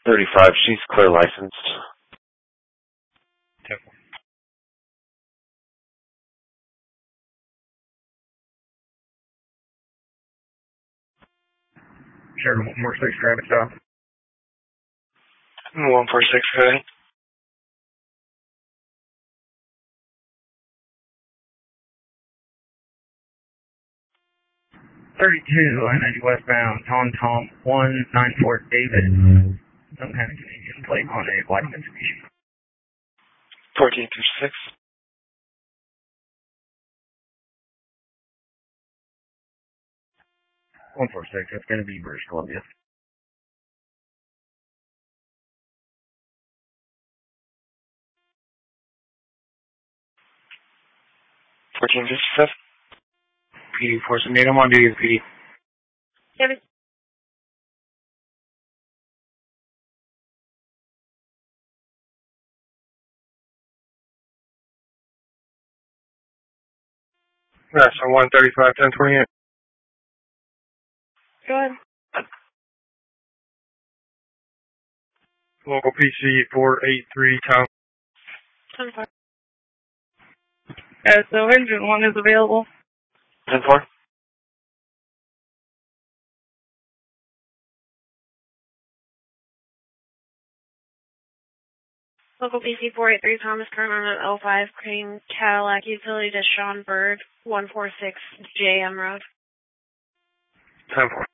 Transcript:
35, she's clear licensed. 10-4. Sure, 146, traffic stop. 146, go ahead. I-90 westbound, Tom 194 David. Don't have a Canadian plate on a black Mitsubishi. 1436. 146, that's going to be British Columbia. 1457. PD Force and Nato, I'm on duty with PD. Kevin. That's on 135, 1028. Go ahead. Local PC 483, Tom. 10-4. So engine 1 is available. 10-4. Local PC 483, Thomas Kernan at 05, Crane Cadillac Utility to Sean Bird, 146 JM Road. 10-4.